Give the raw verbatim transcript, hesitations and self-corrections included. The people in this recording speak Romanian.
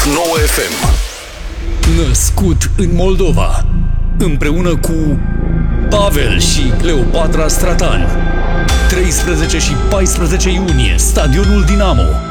nouă F M. Născut în Moldova, împreună cu Pavel și Cleopatra Stratan. treisprezece și paisprezece iunie, Stadionul Dinamo.